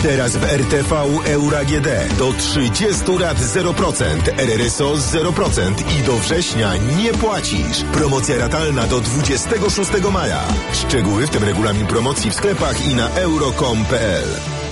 Teraz w RTV Euro AGD do 30 lat 0%, RRSO 0% i do września nie płacisz. Promocja ratalna do 26 maja. Szczegóły, w tym regulamin promocji w sklepach i na euro.com.pl.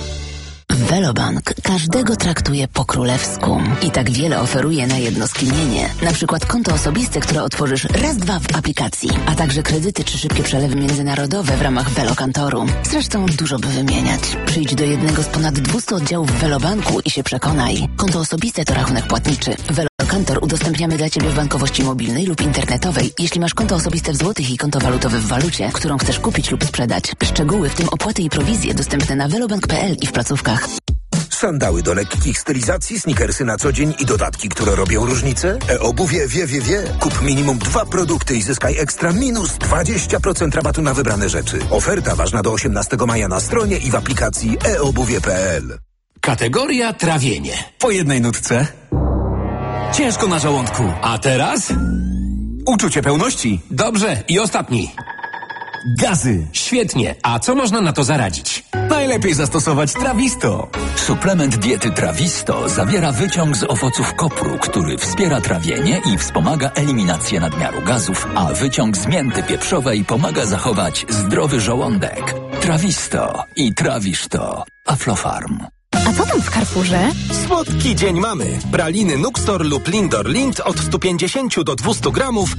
Velobank każdego traktuje po królewsku i tak wiele oferuje na jedno sklinienie. Na przykład konto osobiste, które otworzysz raz-dwa w aplikacji, a także kredyty czy szybkie przelewy międzynarodowe w ramach Velokantoru. Zresztą dużo by wymieniać. Przyjdź do jednego z ponad 200 oddziałów Velobanku i się przekonaj. Konto osobiste to rachunek płatniczy. Velokantor udostępniamy dla Ciebie w bankowości mobilnej lub internetowej, jeśli masz konto osobiste w złotych i konto walutowe w walucie, którą chcesz kupić lub sprzedać. Szczegóły, w tym opłaty i prowizje, dostępne na velobank.pl i w placówkach. Sandały do lekkich stylizacji, sneakersy na co dzień i dodatki, które robią różnicę? E-obuwie wie. Kup minimum 2 produkty i zyskaj ekstra minus 20% rabatu na wybrane rzeczy. Oferta ważna do 18 maja na stronie i w aplikacji eobuwie.pl. Kategoria trawienie. Po jednej nutce. Ciężko na żołądku. A teraz? Uczucie pełności. Dobrze, i ostatni. Gazy. Świetnie. A co można na to zaradzić? Najlepiej zastosować Trawisto. Suplement diety Trawisto zawiera wyciąg z owoców kopru, który wspiera trawienie i wspomaga eliminację nadmiaru gazów, a wyciąg z mięty pieprzowej pomaga zachować zdrowy żołądek. Trawisto i trawisz to. Aflofarm. A co tam w Carrefourze? Słodki dzień mamy. Praliny Nuxtor lub Lindor Lind od 150 do 200 gramów,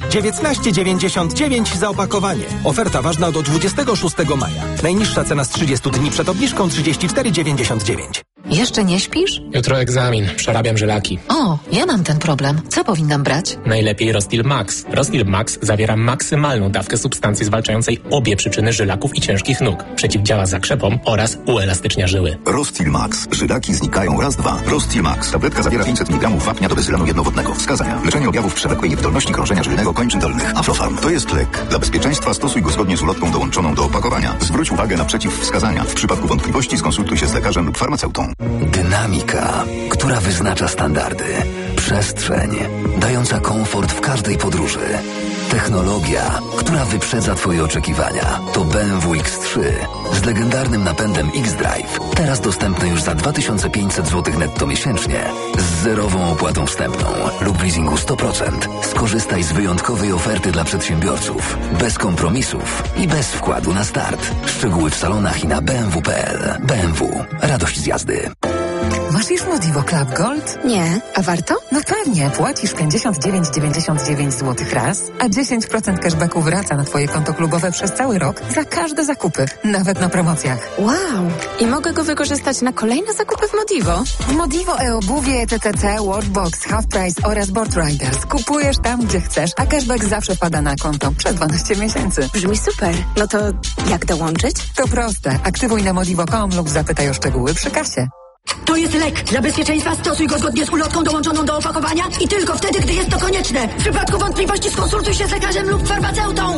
19,99 za opakowanie. Oferta ważna do 26 maja. Najniższa cena z 30 dni przed obniżką 34,99. Jeszcze nie śpisz? Jutro egzamin. Przerabiam żylaki. O, ja mam ten problem. Co powinnam brać? Najlepiej Rostil Max. Rostil Max zawiera maksymalną dawkę substancji zwalczającej obie przyczyny żylaków i ciężkich nóg. Przeciwdziała zakrzepom oraz uelastycznia żyły. Rostil Max. Żylaki znikają raz-dwa. Rostil Max. Tabletka zawiera 500 mg wapnia do bezylanu jednowodnego. Wskazania. Leczenie objawów przewlekłej niewydolności krążenia żylnego kończyn dolnych. Aflofarm. To jest lek. Dla bezpieczeństwa stosuj go zgodnie z ulotką dołączoną do opakowania. Zwróć uwagę na przeciwwskazania. W przypadku wątpliwości skonsultuj się z lekarzem lub farmaceutą. Dynamika, która wyznacza standardy. Przestrzeń, dająca komfort w każdej podróży. Technologia, która wyprzedza Twoje oczekiwania. To BMW X3 z legendarnym napędem X-Drive. Teraz dostępny już za 2500 zł netto miesięcznie. Z zerową opłatą wstępną lub leasingu 100%. Skorzystaj z wyjątkowej oferty dla przedsiębiorców. Bez kompromisów i bez wkładu na start. Szczegóły w salonach i na bmw.pl. BMW. Radość z jazdy. Masz już Modivo Club Gold? Nie. A warto? No pewnie. Płacisz 59,99 zł raz, a 10% cashbacku wraca na Twoje konto klubowe przez cały rok za każde zakupy, nawet na promocjach. Wow. I mogę go wykorzystać na kolejne zakupy w Modivo? W Modivo e-obuwie, TTC, Workbox, Half Price oraz Board Riders. Kupujesz tam, gdzie chcesz, a cashback zawsze pada na konto przez 12 miesięcy. Brzmi super. No to jak dołączyć? To proste. Aktywuj na modivo.com lub zapytaj o szczegóły przy kasie. To jest lek. Dla bezpieczeństwa stosuj go zgodnie z ulotką dołączoną do opakowania i tylko wtedy, gdy jest to konieczne. W przypadku wątpliwości skonsultuj się z lekarzem lub farmaceutą.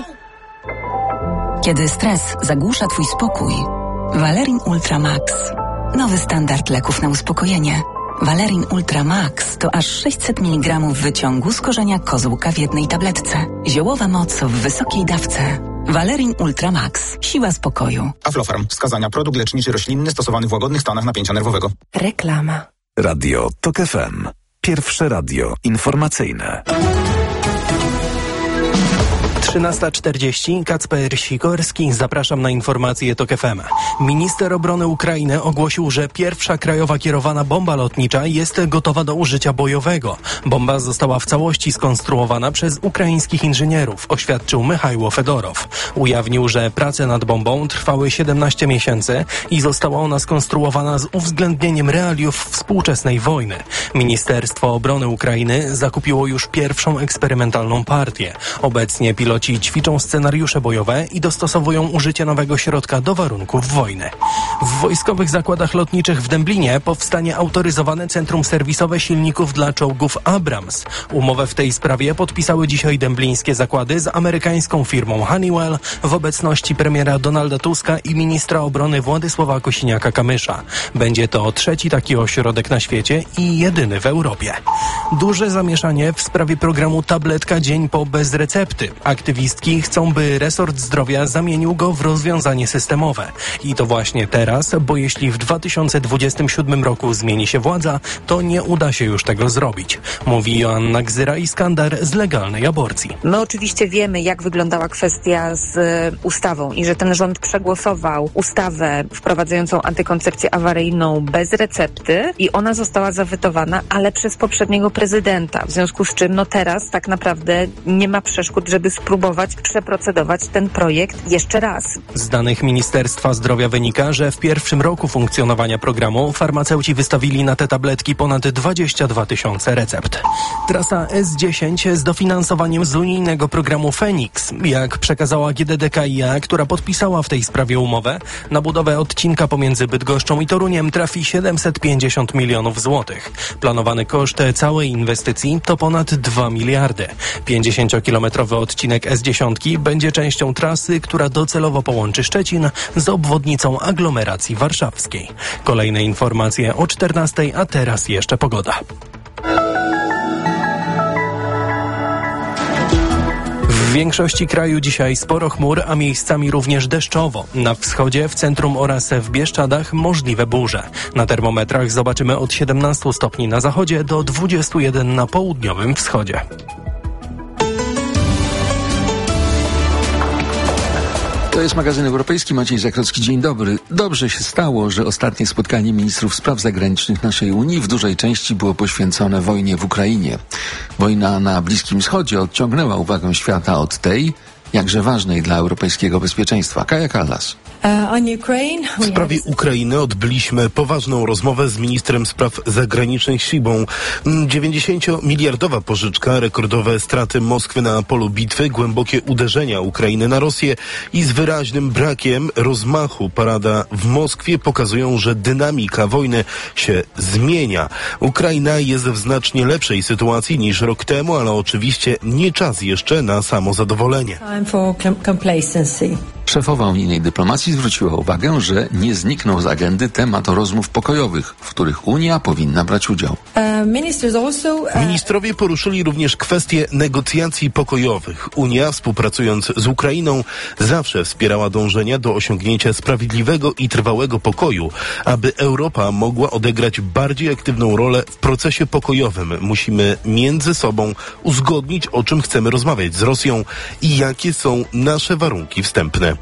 Kiedy stres zagłusza Twój spokój, Valerin Ultra Max. Nowy standard leków na uspokojenie. Valerin Ultra Max to aż 600 mg wyciągu z korzenia kozłka w jednej tabletce. Ziołowa moc w wysokiej dawce. Valerin Ultra Max. Siła spokoju. Aflofarm. Wskazania. Produkt leczniczy roślinny stosowany w łagodnych stanach napięcia nerwowego. Reklama. Radio TOK FM. Pierwsze radio informacyjne. 13:40. Kacper Sikorski. Zapraszam na informacje TOK FM. Minister obrony Ukrainy ogłosił, że pierwsza krajowa kierowana bomba lotnicza jest gotowa do użycia bojowego. Bomba została w całości skonstruowana przez ukraińskich inżynierów, oświadczył Michajło Fedorow. Ujawnił, że prace nad bombą trwały 17 miesięcy i została ona skonstruowana z uwzględnieniem realiów współczesnej wojny. Ministerstwo Obrony Ukrainy zakupiło już pierwszą eksperymentalną partię. Obecnie piloci ćwiczą scenariusze bojowe i dostosowują użycie nowego środka do warunków wojny. W wojskowych zakładach lotniczych w Dęblinie powstanie autoryzowane centrum serwisowe silników dla czołgów Abrams. Umowę w tej sprawie podpisały dzisiaj dęblińskie zakłady z amerykańską firmą Honeywell w obecności premiera Donalda Tuska i ministra obrony Władysława Kosiniaka-Kamysza. Będzie to trzeci taki ośrodek na świecie i jedyny w Europie. Duże zamieszanie w sprawie programu Tabletka Dzień po bez recepty. Aktywistki chcą, by resort zdrowia zamienił go w rozwiązanie systemowe. I to właśnie te teraz, bo jeśli w 2027 roku zmieni się władza, to nie uda się już tego zrobić, mówi Joanna Gzyra-Iskandar z Legalnej Aborcji. My oczywiście wiemy, jak wyglądała kwestia z ustawą i że ten rząd przegłosował ustawę wprowadzającą antykoncepcję awaryjną bez recepty i ona została zawetowana, ale przez poprzedniego prezydenta. W związku z czym teraz tak naprawdę nie ma przeszkód, żeby spróbować przeprocedować ten projekt jeszcze raz. Z danych Ministerstwa Zdrowia wynika, że w pierwszym roku funkcjonowania programu farmaceuci wystawili na te tabletki ponad 22 000 recept. Trasa S10 z dofinansowaniem z unijnego programu Feniks. Jak przekazała GDDKiA, która podpisała w tej sprawie umowę, na budowę odcinka pomiędzy Bydgoszczą i Toruniem trafi 750 milionów złotych. Planowany koszt całej inwestycji to ponad 2 miliardy. 50-kilometrowy odcinek S10 będzie częścią trasy, która docelowo połączy Szczecin z obwodnicą aglomeracji warszawskiej. Kolejne informacje o 14:00, a teraz jeszcze pogoda. W większości kraju dzisiaj sporo chmur, a miejscami również deszczowo. Na wschodzie, w centrum oraz w Bieszczadach możliwe burze. Na termometrach zobaczymy od 17 stopni na zachodzie do 21 na południowym wschodzie. To jest magazyn europejski. Maciej Zakrocki, dzień dobry. Dobrze się stało, że ostatnie spotkanie ministrów spraw zagranicznych naszej Unii w dużej części było poświęcone wojnie w Ukrainie. Wojna na Bliskim Wschodzie odciągnęła uwagę świata od tej, jakże ważnej dla europejskiego bezpieczeństwa. Kaja Kallas. W sprawie Ukrainy odbyliśmy poważną rozmowę z ministrem spraw zagranicznych Szybą. 90-miliardowa pożyczka, rekordowe straty Moskwy na polu bitwy, głębokie uderzenia Ukrainy na Rosję i z wyraźnym brakiem rozmachu parada w Moskwie pokazują, że dynamika wojny się zmienia. Ukraina jest w znacznie lepszej sytuacji niż rok temu, ale oczywiście nie czas jeszcze na samozadowolenie. Szefowa unijnej dyplomacji zwróciła uwagę, że nie zniknął z agendy temat rozmów pokojowych, w których Unia powinna brać udział. Ministrowie poruszyli również kwestię negocjacji pokojowych. Unia, współpracując z Ukrainą, zawsze wspierała dążenia do osiągnięcia sprawiedliwego i trwałego pokoju. Aby Europa mogła odegrać bardziej aktywną rolę w procesie pokojowym, musimy między sobą uzgodnić, o czym chcemy rozmawiać z Rosją i jakie są nasze warunki wstępne.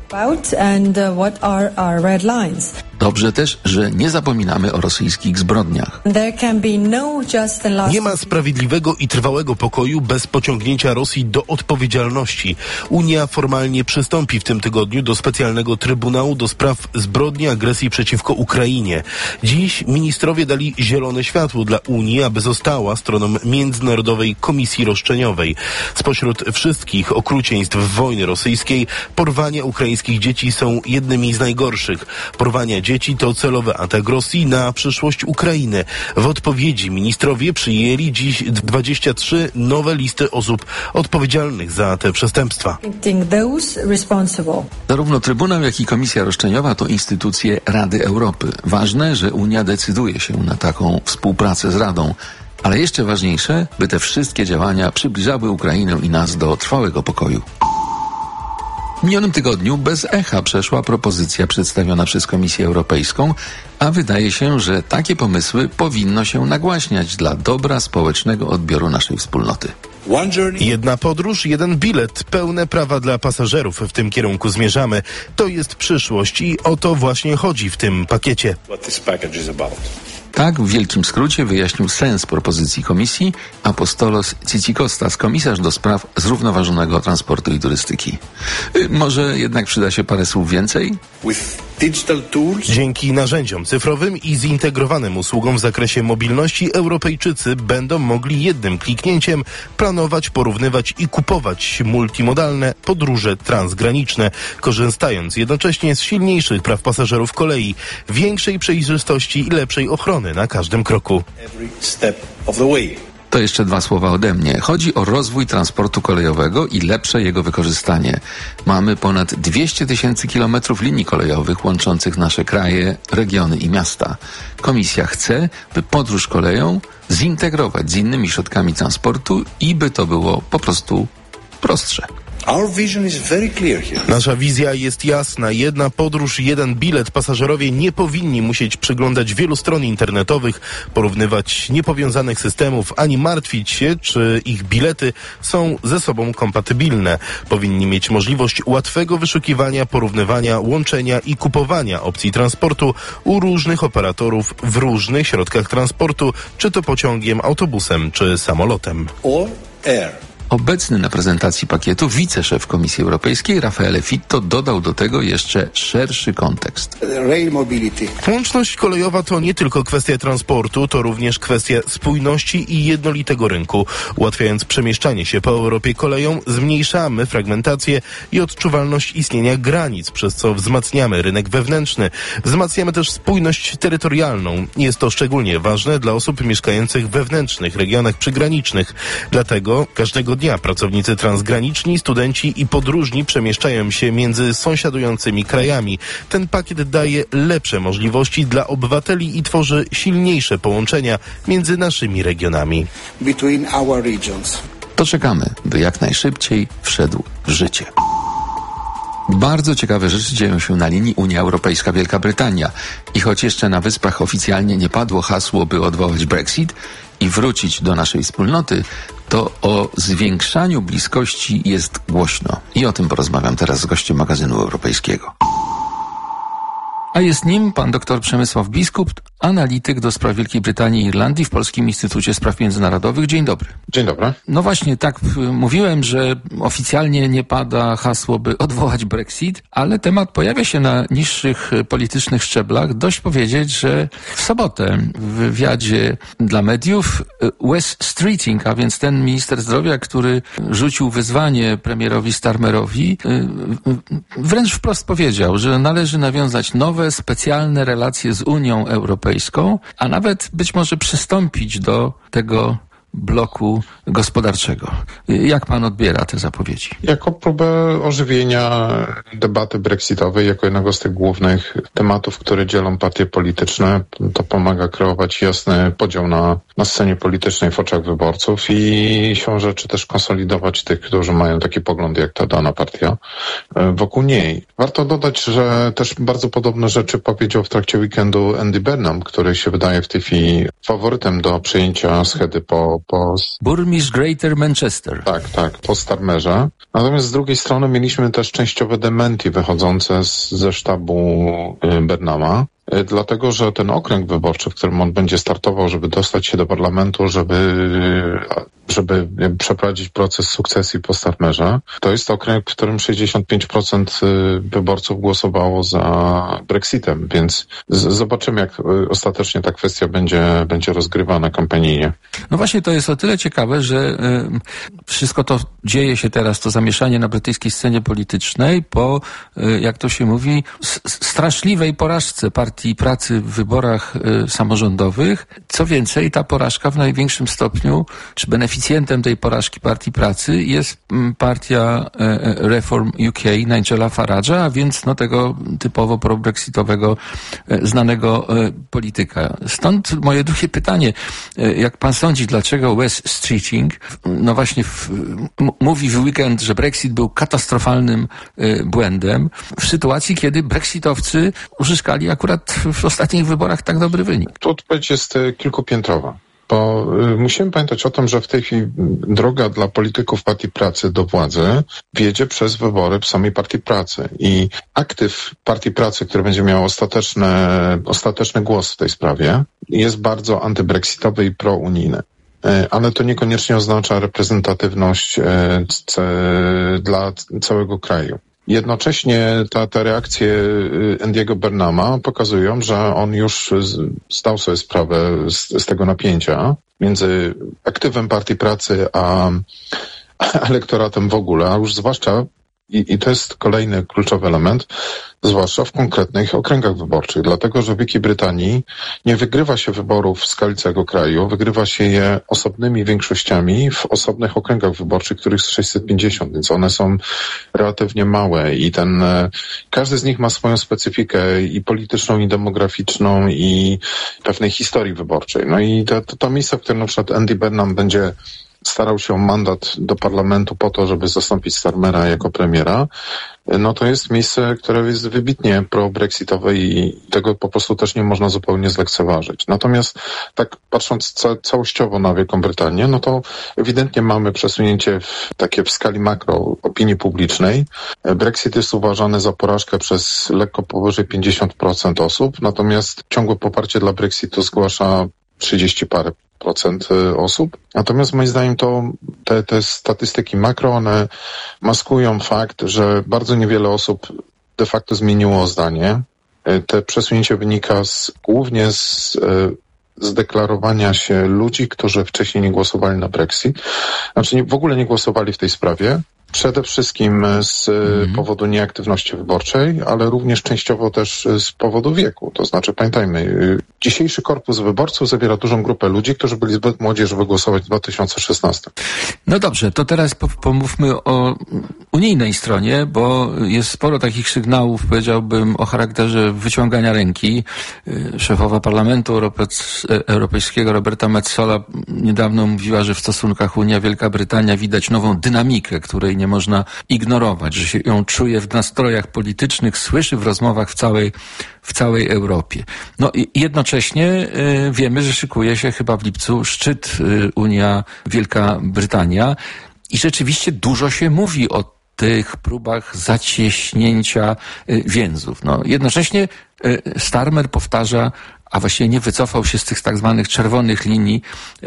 Dobrze też, że nie zapominamy o rosyjskich zbrodniach. Nie ma sprawiedliwego i trwałego pokoju bez pociągnięcia Rosji do odpowiedzialności. Unia formalnie przystąpi w tym tygodniu do specjalnego Trybunału do spraw zbrodni agresji przeciwko Ukrainie. Dziś ministrowie dali zielone światło dla Unii, aby została stroną Międzynarodowej Komisji Roszczeniowej. Spośród wszystkich okrucieństw wojny rosyjskiej porwania ukraińskich dzieci są jednymi z najgorszych. Porwania dzieci to celowy atak Rosji na przyszłość Ukrainy. W odpowiedzi ministrowie przyjęli dziś 23 nowe listy osób odpowiedzialnych za te przestępstwa. Zarówno Trybunał, jak i Komisja Roszczeniowa to instytucje Rady Europy. Ważne, że Unia decyduje się na taką współpracę z Radą. Ale jeszcze ważniejsze, by te wszystkie działania przybliżały Ukrainę i nas do trwałego pokoju. W minionym tygodniu bez echa przeszła propozycja przedstawiona przez Komisję Europejską, a wydaje się, że takie pomysły powinno się nagłaśniać dla dobra społecznego odbioru naszej wspólnoty. Jedna podróż, jeden bilet, pełne prawa dla pasażerów. W tym kierunku zmierzamy. To jest przyszłość i o to właśnie chodzi w tym pakiecie. Tak w wielkim skrócie wyjaśnił sens propozycji Komisji Apostolos Tsitsikostas, komisarz do spraw zrównoważonego transportu i turystyki. Może jednak przyda się parę słów więcej? Dzięki narzędziom cyfrowym i zintegrowanym usługom w zakresie mobilności Europejczycy będą mogli jednym kliknięciem planować, porównywać i kupować multimodalne podróże transgraniczne, korzystając jednocześnie z silniejszych praw pasażerów kolei, większej przejrzystości i lepszej ochrony na każdym kroku. To jeszcze dwa słowa ode mnie. Chodzi o rozwój transportu kolejowego i lepsze jego wykorzystanie. Mamy ponad 200 000 kilometrów linii kolejowych łączących nasze kraje, regiony i miasta. Komisja chce, by podróż koleją zintegrować z innymi środkami transportu i by to było po prostu prostsze. Nasza wizja jest jasna. Jedna podróż, jeden bilet. Pasażerowie nie powinni musieć przeglądać wielu stron internetowych, porównywać niepowiązanych systemów, ani martwić się, czy ich bilety są ze sobą kompatybilne. Powinni mieć możliwość łatwego wyszukiwania, porównywania, łączenia i kupowania opcji transportu u różnych operatorów w różnych środkach transportu, czy to pociągiem, autobusem, czy samolotem. Obecny na prezentacji pakietu wiceszef Komisji Europejskiej Raffaele Fitto dodał do tego jeszcze szerszy kontekst. Łączność kolejowa to nie tylko kwestia transportu, to również kwestia spójności i jednolitego rynku. Ułatwiając przemieszczanie się po Europie koleją, zmniejszamy fragmentację i odczuwalność istnienia granic, przez co wzmacniamy rynek wewnętrzny. Wzmacniamy też spójność terytorialną. Jest to szczególnie ważne dla osób mieszkających w wewnętrznych regionach przygranicznych. Dlatego każdego dnia pracownicy transgraniczni, studenci i podróżni przemieszczają się między sąsiadującymi krajami. Ten pakiet daje lepsze możliwości dla obywateli i tworzy silniejsze połączenia między naszymi regionami. To czekamy, by jak najszybciej wszedł w życie. Bardzo ciekawe rzeczy dzieją się na linii Unia Europejska-Wielka Brytania. I choć jeszcze na Wyspach oficjalnie nie padło hasło, by odwołać Brexit i wrócić do naszej wspólnoty, to o zwiększaniu bliskości jest głośno. I o tym porozmawiam teraz z gościem magazynu europejskiego. A jest nim pan dr Przemysław Biskup, analityk do spraw Wielkiej Brytanii i Irlandii w Polskim Instytucie Spraw Międzynarodowych. Dzień dobry. Dzień dobry. No właśnie, tak mówiłem, że oficjalnie nie pada hasło, by odwołać Brexit, ale temat pojawia się na niższych politycznych szczeblach. Dość powiedzieć, że w sobotę w wywiadzie dla mediów Wes Streeting, a więc ten minister zdrowia, który rzucił wyzwanie premierowi Starmerowi, wręcz wprost powiedział, że należy nawiązać nowe, specjalne relacje z Unią Europejską, a nawet być może przystąpić do tego bloku gospodarczego. Jak pan odbiera te zapowiedzi? Jako próbę ożywienia debaty brexitowej, jako jednego z tych głównych tematów, które dzielą partie polityczne, to pomaga kreować jasny podział na scenie politycznej w oczach wyborców i siłą rzeczy też konsolidować tych, którzy mają taki pogląd jak ta dana partia wokół niej. Warto dodać, że też bardzo podobne rzeczy powiedział w trakcie weekendu Andy Burnham, który się wydaje w tej chwili faworytem do przejęcia schedy po burmistrz Greater Manchester. Tak, po Starmerze. Natomiast z drugiej strony mieliśmy też częściowe dementi wychodzące ze sztabu Burnhama. Dlatego, że ten okręg wyborczy, w którym on będzie startował, żeby dostać się do parlamentu, żeby przeprowadzić proces sukcesji po Starmerze, to jest okręg, w którym 65% wyborców głosowało za Brexitem, więc zobaczymy, jak ostatecznie ta kwestia będzie rozgrywana kampanijnie. No właśnie, to jest o tyle ciekawe, że wszystko to dzieje się teraz, to zamieszanie na brytyjskiej scenie politycznej po, jak to się mówi, straszliwej porażce Partii Pracy w wyborach samorządowych. Co więcej, ta porażka w największym stopniu, czy beneficjentem tej porażki Partii Pracy jest partia Reform UK Nigela Farage'a, a więc tego typowo pro-brexitowego znanego polityka. Stąd moje drugie pytanie. Jak pan sądzi, dlaczego Wes Streeting właśnie mówi w weekend, że Brexit był katastrofalnym błędem w sytuacji, kiedy brexitowcy uzyskali akurat w ostatnich wyborach tak dobry wynik? Tu odpowiedź jest kilkupiętrowa. Bo musimy pamiętać o tym, że w tej chwili droga dla polityków Partii Pracy do władzy wiedzie przez wybory w samej Partii Pracy. I aktyw Partii Pracy, który będzie miał ostateczny głos w tej sprawie, jest bardzo antybrexitowy i prounijny. Ale to niekoniecznie oznacza reprezentatywność dla całego kraju. Jednocześnie te reakcje Andy'ego Burnhama pokazują, że on już zdał sobie sprawę z tego napięcia między aktywem Partii Pracy a elektoratem w ogóle, a już zwłaszcza, i to jest kolejny kluczowy element, zwłaszcza w konkretnych okręgach wyborczych, dlatego że w Wielkiej Brytanii nie wygrywa się wyborów w skali całego kraju, wygrywa się je osobnymi większościami w osobnych okręgach wyborczych, których jest 650, więc one są relatywnie małe i każdy z nich ma swoją specyfikę i polityczną, i demograficzną, i pewnej historii wyborczej. No i to miejsce, w którym na przykład Andy Burnham będzie starał się o mandat do parlamentu po to, żeby zastąpić Starmera jako premiera, no to jest miejsce, które jest wybitnie pro-brexitowe i tego po prostu też nie można zupełnie zlekceważyć. Natomiast tak patrząc całościowo na Wielką Brytanię, no to ewidentnie mamy przesunięcie w skali makro opinii publicznej. Brexit jest uważany za porażkę przez lekko powyżej 50% osób, natomiast ciągłe poparcie dla Brexitu zgłasza 30 parę procent osób. Natomiast moim zdaniem to te statystyki makro, one maskują fakt, że bardzo niewiele osób de facto zmieniło zdanie. Te przesunięcie wynika głównie z zdeklarowania się ludzi, którzy wcześniej nie głosowali na Brexit. Znaczy w ogóle nie głosowali w tej sprawie. Przede wszystkim z powodu nieaktywności wyborczej, ale również częściowo też z powodu wieku. To znaczy, pamiętajmy, dzisiejszy korpus wyborców zawiera dużą grupę ludzi, którzy byli zbyt młodzi, żeby głosować w 2016. No dobrze, to teraz pomówmy o unijnej stronie, bo jest sporo takich sygnałów, powiedziałbym, o charakterze wyciągania ręki. Szefowa Parlamentu Europejskiego Roberta Metsola niedawno mówiła, że w stosunkach Unia-Wielka Brytania widać nową dynamikę, której nie można ignorować, że się ją czuje w nastrojach politycznych, słyszy w rozmowach w całej Europie. No i jednocześnie wiemy, że szykuje się chyba w lipcu szczyt Unia-Wielka Brytania i rzeczywiście dużo się mówi o tych próbach zacieśnięcia więzów. No, jednocześnie Starmer powtarza, a właściwie nie wycofał się z tych tak zwanych czerwonych linii,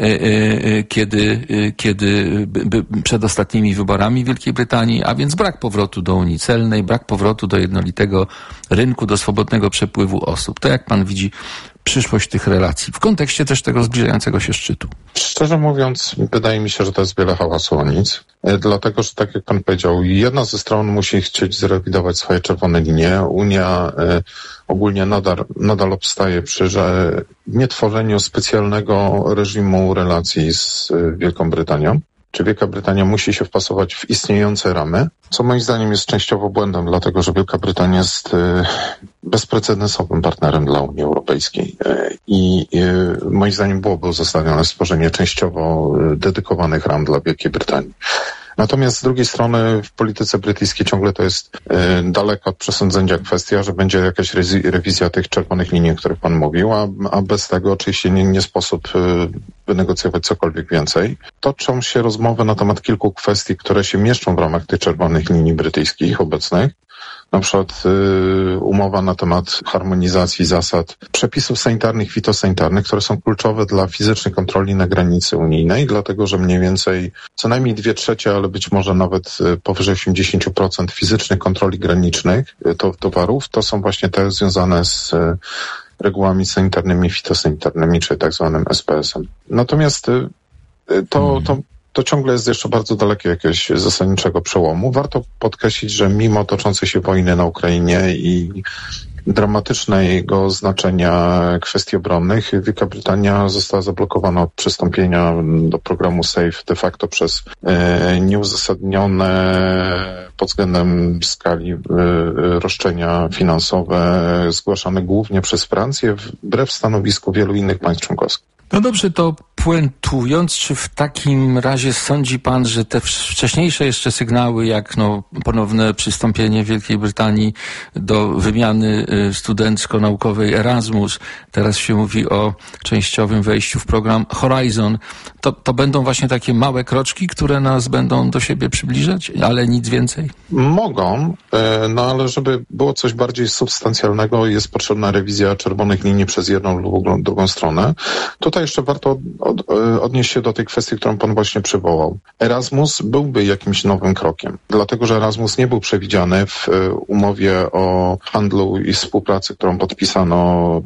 kiedy przed ostatnimi wyborami w Wielkiej Brytanii, a więc brak powrotu do Unii Celnej, brak powrotu do jednolitego rynku, do swobodnego przepływu osób. To jak pan widzi przyszłość tych relacji w kontekście też tego zbliżającego się szczytu? Szczerze mówiąc, wydaje mi się, że to jest wiele hałasu o nic. Dlatego, że tak jak pan powiedział, jedna ze stron musi chcieć zrewidować swoje czerwone linie. Unia ogólnie nadal obstaje przy nietworzeniu specjalnego reżimu relacji z Wielką Brytanią. Czy Wielka Brytania musi się wpasować w istniejące ramy, co moim zdaniem jest częściowo błędem, dlatego że Wielka Brytania jest bezprecedensowym partnerem dla Unii Europejskiej i moim zdaniem byłoby uzasadnione stworzenie częściowo dedykowanych ram dla Wielkiej Brytanii. Natomiast z drugiej strony w polityce brytyjskiej ciągle to jest daleka od przesądzenia kwestia, że będzie jakaś rewizja tych czerwonych linii, o których pan mówił, a bez tego oczywiście nie sposób wynegocjować cokolwiek więcej. Toczą się rozmowy na temat kilku kwestii, które się mieszczą w ramach tych czerwonych linii brytyjskich obecnych. Na przykład umowa na temat harmonizacji zasad przepisów sanitarnych, fitosanitarnych, które są kluczowe dla fizycznej kontroli na granicy unijnej, dlatego że mniej więcej co najmniej 2/3, ale być może nawet powyżej 80% fizycznych kontroli granicznych towarów to są właśnie te związane z regułami sanitarnymi, fitosanitarnymi, czy tak zwanym SPS-em. Natomiast to ciągle jest jeszcze bardzo dalekie jakiegoś zasadniczego przełomu. Warto podkreślić, że mimo toczącej się wojny na Ukrainie i dramatycznego znaczenia kwestii obronnych, Wielka Brytania została zablokowana od przystąpienia do programu SAFE de facto przez nieuzasadnione pod względem skali roszczenia finansowe zgłaszane głównie przez Francję, wbrew stanowisku wielu innych państw członkowskich. No dobrze, to puentując, czy w takim razie sądzi pan, że te wcześniejsze jeszcze sygnały, jak ponowne przystąpienie Wielkiej Brytanii do wymiany studencko-naukowej Erasmus, teraz się mówi o częściowym wejściu w program Horizon, to będą właśnie takie małe kroczki, które nas będą do siebie przybliżać, ale nic więcej? Mogą, ale żeby było coś bardziej substancjalnego, jest potrzebna rewizja czerwonych linii przez jedną lub drugą stronę. Tutaj jeszcze warto odnieść się do tej kwestii, którą pan właśnie przywołał. Erasmus byłby jakimś nowym krokiem, dlatego że Erasmus nie był przewidziany w umowie o handlu i współpracy, którą podpisano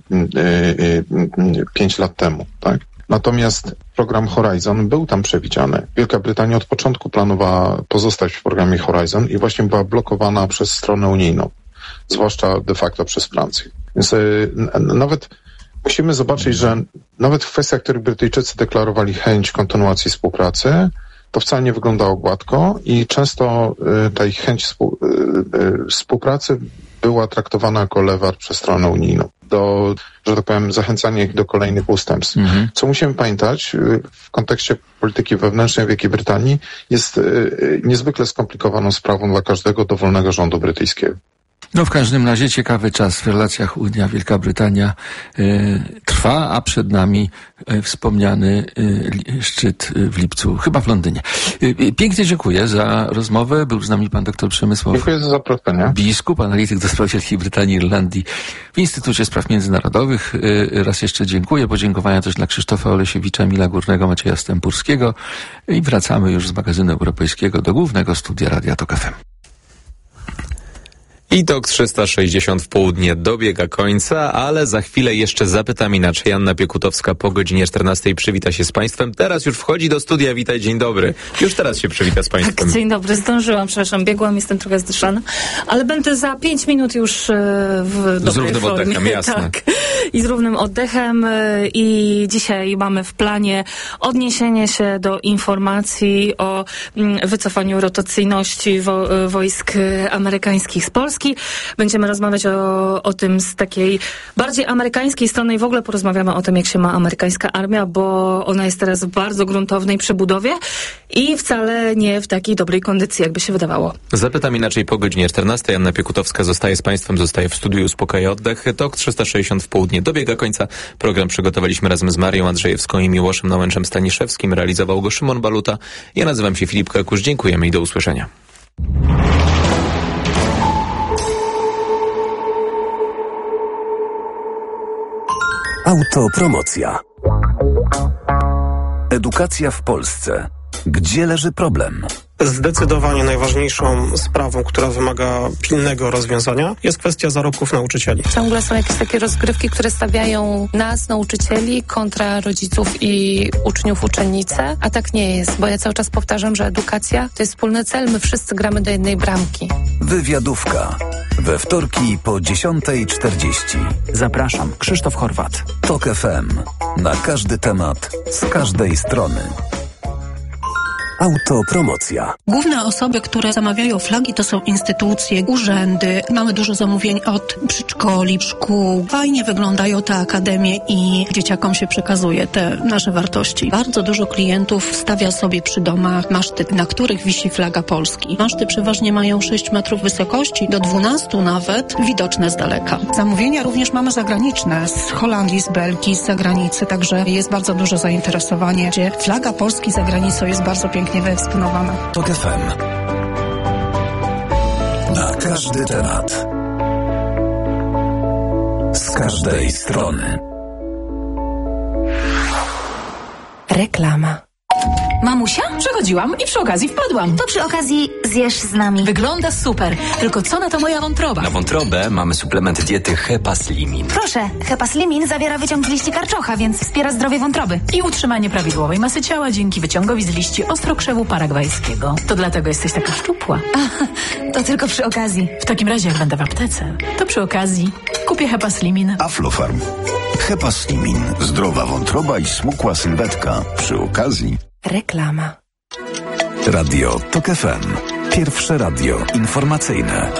5 lat temu, tak? Natomiast program Horizon był tam przewidziany. Wielka Brytania od początku planowała pozostać w programie Horizon i właśnie była blokowana przez stronę unijną, zwłaszcza de facto przez Francję. Więc nawet musimy zobaczyć, że nawet w kwestiach, w których Brytyjczycy deklarowali chęć kontynuacji współpracy, to wcale nie wyglądało gładko i często ta ich chęć współpracy była traktowana jako lewar przez stronę unijną. do, że tak powiem, zachęcania ich do kolejnych ustępstw. Co musimy pamiętać w kontekście polityki wewnętrznej Wielkiej Brytanii, jest niezwykle skomplikowaną sprawą dla każdego dowolnego rządu brytyjskiego. No w każdym razie ciekawy czas w relacjach Unia-Wielka Brytania trwa, a przed nami wspomniany szczyt w lipcu, chyba w Londynie. Pięknie dziękuję za rozmowę. Był z nami pan dr Przemysław. Dziękuję za zaproszenie. Biskup, analityk do spraw Wielkiej Brytanii i Irlandii w Instytucie Spraw Międzynarodowych. Raz jeszcze dziękuję. Podziękowania też dla Krzysztofa Olesiewicza, Emila Górnego, Macieja Stępurskiego. I wracamy już z magazynu europejskiego do głównego studia Radia Tok FM. I TOK 360 w południe dobiega końca, ale za chwilę jeszcze zapytam inaczej. Anna Piekutowska po godzinie 14 przywita się z Państwem. Teraz już wchodzi do studia. Witaj, dzień dobry. Już teraz się przywita z Państwem. Tak, dzień dobry, zdążyłam, przepraszam, biegłam, jestem trochę zdyszana, ale będę za 5 minut już w dobrej z równym formie. Oddechem, jasne. Tak, i z równym oddechem i dzisiaj mamy w planie odniesienie się do informacji o wycofaniu rotacyjności wojsk amerykańskich z Polski. Będziemy rozmawiać o tym z takiej bardziej amerykańskiej strony i w ogóle porozmawiamy o tym, jak się ma amerykańska armia, bo ona jest teraz w bardzo gruntownej przebudowie i wcale nie w takiej dobrej kondycji, jakby się wydawało. Zapytam inaczej po godzinie 14. Anna Piekutowska zostaje z Państwem, zostaje w studiu Uspokaja Oddech. TOK 360 w południe dobiega końca. Program przygotowaliśmy razem z Marią Andrzejewską i Miłoszem Nałęczem-Staniszewskim. Realizował go Szymon Baluta. Ja nazywam się Filip Kakusz. Dziękujemy i do usłyszenia. Autopromocja. Edukacja w Polsce. Gdzie leży problem? Zdecydowanie najważniejszą sprawą, która wymaga pilnego rozwiązania, jest kwestia zarobków nauczycieli. Ciągle są jakieś takie rozgrywki, które stawiają nas, nauczycieli, kontra rodziców i uczniów, uczennice, a tak nie jest, bo ja cały czas powtarzam, że edukacja to jest wspólny cel, my wszyscy gramy do jednej bramki. Wywiadówka. We wtorki po 10:40. Zapraszam, Krzysztof Horwat. TOK FM. Na każdy temat, z każdej strony. Autopromocja. Główne osoby, które zamawiają flagi, to są instytucje, urzędy. Mamy dużo zamówień od przedszkoli, szkół. Fajnie wyglądają te akademie i dzieciakom się przekazuje te nasze wartości. Bardzo dużo klientów stawia sobie przy domach maszty, na których wisi flaga Polski. Maszty przeważnie mają 6 metrów wysokości, do 12 nawet, widoczne z daleka. Zamówienia również mamy zagraniczne, z Holandii, z Belgii, z zagranicy, także jest bardzo duże zainteresowanie, gdzie flaga Polski za granicą jest bardzo pięknie wyeksponowana. TOK FM. Na każdy temat. Z każdej strony. Reklama. Mamusia? Przechodziłam i przy okazji wpadłam. To przy okazji zjesz z nami. Wygląda super. Tylko co na to moja wątroba? Na wątrobę mamy suplement diety Hepaslimin. Proszę, Hepaslimin zawiera wyciąg z liści karczocha, więc wspiera zdrowie wątroby. I utrzymanie prawidłowej masy ciała dzięki wyciągowi z liści ostrokrzewu paragwajskiego. To dlatego jesteś taka szczupła. To tylko przy okazji. W takim razie, jak będę w aptece, to przy okazji kupię Hepaslimin. Aflofarm. Hepaslimin. Zdrowa wątroba i smukła sylwetka. Przy okazji. Reklama. Radio TOK FM. Pierwsze radio informacyjne.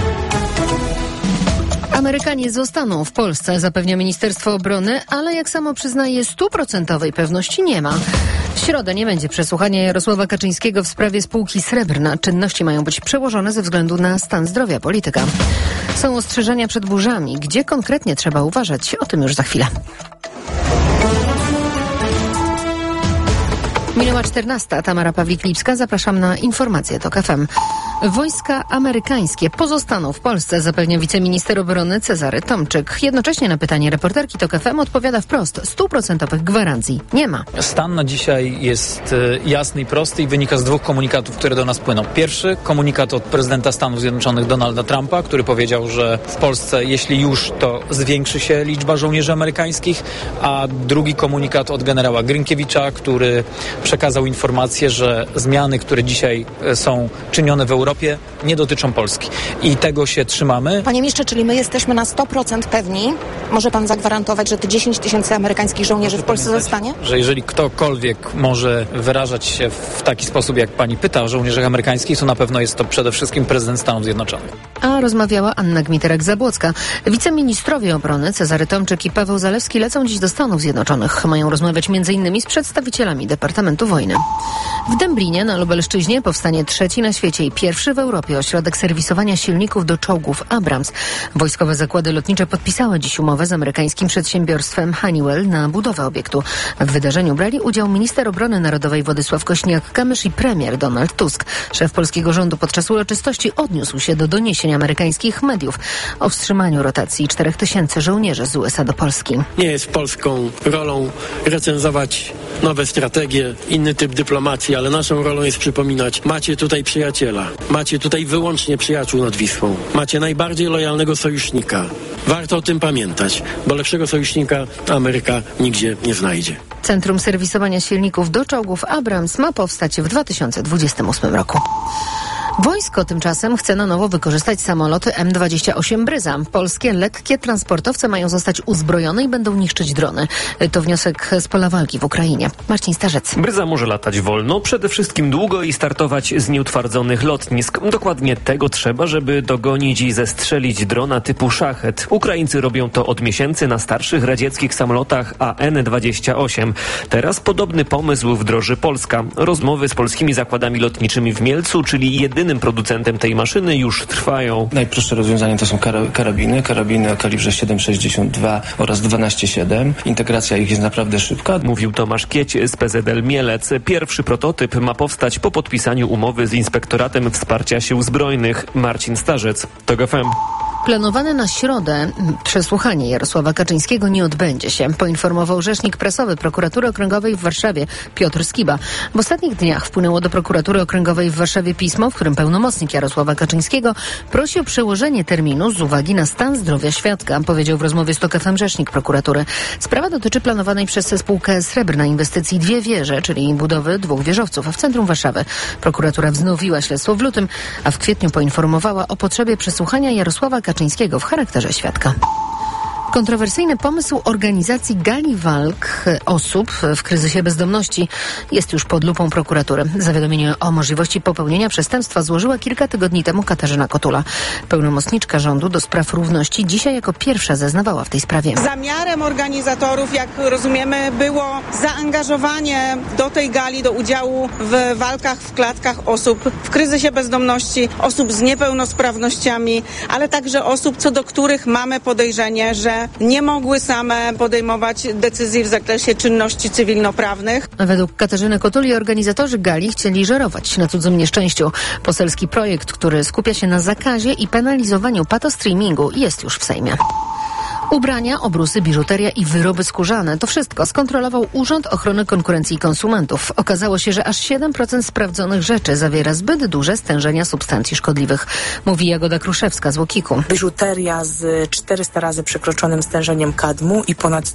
Amerykanie zostaną w Polsce, zapewnia Ministerstwo Obrony, ale jak samo przyznaje, 100% pewności nie ma. W środę nie będzie przesłuchania Jarosława Kaczyńskiego w sprawie spółki Srebrna. Czynności mają być przełożone ze względu na stan zdrowia polityka. Są ostrzeżenia przed burzami. Gdzie konkretnie trzeba uważać? O tym już za chwilę. Minęła 14. Tamara Pawlik-Lipska. Zapraszam na informacje TOK FM. Wojska amerykańskie pozostaną w Polsce, zapewnia wiceminister obrony Cezary Tomczyk. Jednocześnie na pytanie reporterki TOK FM odpowiada wprost: 100% gwarancji nie ma. Stan na dzisiaj jest jasny i prosty i wynika z 2 komunikatów, które do nas płyną. Pierwszy komunikat od prezydenta Stanów Zjednoczonych Donalda Trumpa, który powiedział, że w Polsce, jeśli już, to zwiększy się liczba żołnierzy amerykańskich, a drugi komunikat od generała Grynkiewicza, który przekazał informację, że zmiany, które dzisiaj są czynione w Europie, Europie, nie dotyczą Polski. I tego się trzymamy. Panie ministrze, czyli my jesteśmy na 100% pewni, może pan zagwarantować, że te 10 000 amerykańskich żołnierzy w Polsce zostanie? Że jeżeli ktokolwiek może wyrażać się w taki sposób, jak pani pyta o żołnierzach amerykańskich, to na pewno jest to przede wszystkim prezydent Stanów Zjednoczonych. A rozmawiała Anna Gmiterek-Zabłocka. Wiceministrowie obrony Cezary Tomczyk i Paweł Zalewski lecą dziś do Stanów Zjednoczonych. Mają rozmawiać m.in. z przedstawicielami Departamentu Wojny. W Dęblinie na Lubelszczyźnie powstanie trzeci na świecie i pierwszy w Europie ośrodek serwisowania silników do czołgów Abrams. Wojskowe zakłady lotnicze podpisały dziś umowę z amerykańskim przedsiębiorstwem Honeywell na budowę obiektu. W wydarzeniu brali udział minister obrony narodowej Władysław Kośniak-Kamysz i premier Donald Tusk. Szef polskiego rządu podczas uroczystości odniósł się do doniesień amerykańskich mediów o wstrzymaniu rotacji 4000 żołnierzy z USA do Polski. Nie jest polską rolą recenzować nowe strategie, inny typ dyplomacji, ale naszą rolą jest przypominać, macie tutaj przyjaciela, macie tutaj wyłącznie przyjaciół nad Wisłą, macie najbardziej lojalnego sojusznika. Warto o tym pamiętać, bo lepszego sojusznika Ameryka nigdzie nie znajdzie. Centrum serwisowania silników do czołgów Abrams ma powstać w 2028 roku. Wojsko tymczasem chce na nowo wykorzystać samoloty M28 Bryza. Polskie lekkie transportowce mają zostać uzbrojone i będą niszczyć drony. To wniosek z pola walki w Ukrainie. Marcin Starzec. Bryza może latać wolno, przede wszystkim długo i startować z nieutwardzonych lotnisk. Dokładnie tego trzeba, żeby dogonić i zestrzelić drona typu Szachet. Ukraińcy robią to od miesięcy na starszych radzieckich samolotach AN-28. Teraz podobny pomysł wdroży Polska. Rozmowy z polskimi zakładami lotniczymi w Mielcu, czyli jedynym producentem tej maszyny, już trwają. Najprostsze rozwiązanie to są karabiny o kalibrze 7,62 oraz 12,7. Integracja ich jest naprawdę szybka. Mówił Tomasz Kieć z PZL Mielec. Pierwszy prototyp ma powstać po podpisaniu umowy z Inspektoratem Wsparcia Sił Zbrojnych. Marcin Starzec, TOG FM. Planowane na środę przesłuchanie Jarosława Kaczyńskiego nie odbędzie się, poinformował rzecznik prasowy Prokuratury Okręgowej w Warszawie Piotr Skiba. W ostatnich dniach wpłynęło do Prokuratury Okręgowej w Warszawie pismo, w którym pełnomocnik Jarosława Kaczyńskiego prosi o przełożenie terminu z uwagi na stan zdrowia świadka, powiedział w rozmowie z TOG FM rzecznik prokuratury. Sprawa dotyczy planowanej przez spółkę Srebrna inwestycji 2 wieże, czyli budowy 2 wieżowców w centrum Warszawy. Prokuratura wznowiła śledztwo w lutym, a w kwietniu poinformowała o potrzebie przesłuchania Jarosława Kaczyńskiego w charakterze świadka. Kontrowersyjny pomysł organizacji gali walk osób w kryzysie bezdomności jest już pod lupą prokuratury. Zawiadomienie o możliwości popełnienia przestępstwa złożyła kilka tygodni temu Katarzyna Kotula. Pełnomocniczka rządu do spraw równości dzisiaj jako pierwsza zeznawała w tej sprawie. Zamiarem organizatorów, jak rozumiemy, było zaangażowanie do tej gali, do udziału w walkach w klatkach osób w kryzysie bezdomności, osób z niepełnosprawnościami, ale także osób, co do których mamy podejrzenie, że nie mogły same podejmować decyzji w zakresie czynności cywilnoprawnych. Według Katarzyny Kotuli organizatorzy gali chcieli żerować na cudzym nieszczęściu. Poselski projekt, który skupia się na zakazie i penalizowaniu patostreamingu, jest już w Sejmie. Ubrania, obrusy, biżuteria i wyroby skórzane. To wszystko skontrolował Urząd Ochrony Konkurencji i Konsumentów. Okazało się, że aż 7% sprawdzonych rzeczy zawiera zbyt duże stężenia substancji szkodliwych, mówi Jagoda Kruszewska z UOKiK-u. Biżuteria z 400 razy przekroczonym stężeniem kadmu i ponad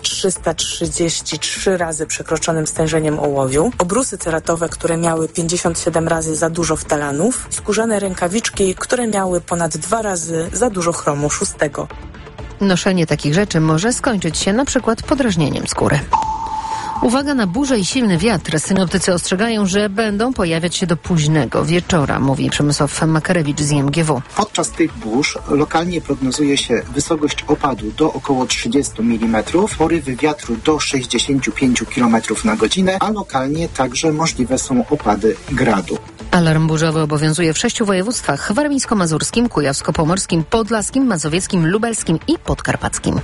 333 razy przekroczonym stężeniem ołowiu. Obrusy ceratowe, które miały 57 razy za dużo ftalanów. Skórzane rękawiczki, które miały ponad 2 razy za dużo chromu 6. Noszenie takich rzeczy może skończyć się na przykład podrażnieniem skóry. Uwaga na burzę i silny wiatr. Synoptycy ostrzegają, że będą pojawiać się do późnego wieczora, mówi Przemysław Makarewicz z IMGW. Podczas tych burz lokalnie prognozuje się wysokość opadu do około 30 mm, porywy wiatru do 65 km na godzinę, a lokalnie także możliwe są opady gradu. Alarm burzowy obowiązuje w 6 województwach: warmińsko-mazurskim, kujawsko-pomorskim, podlaskim, mazowieckim, lubelskim i podkarpackim.